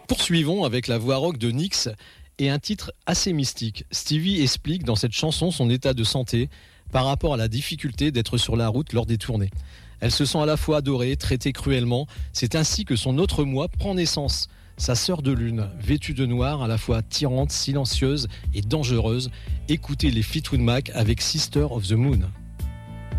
Poursuivons avec la voix rock de Nyx et un titre assez mystique. Stevie explique dans cette chanson son état de santé par rapport à la difficulté d'être sur la route lors des tournées. Elle se sent à la fois adorée, traitée cruellement. C'est ainsi que son autre moi prend naissance. Sa sœur de lune, vêtue de noir, à la fois attirante, silencieuse et dangereuse. Écoutez les Fleetwood Mac avec Sister of the Moon.